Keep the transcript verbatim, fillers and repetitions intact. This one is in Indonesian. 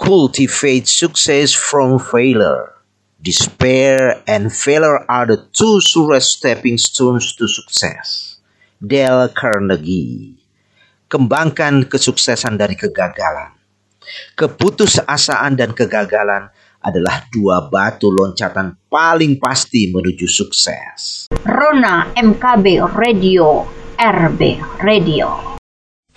Cultivate success from failure. Despair and failure are the two surest stepping stones to success. Dale Carnegie. Kembangkan kesuksesan dari kegagalan. Keputusasaan dan kegagalan adalah dua batu loncatan paling pasti menuju sukses. Rona M K B Radio, R B Radio.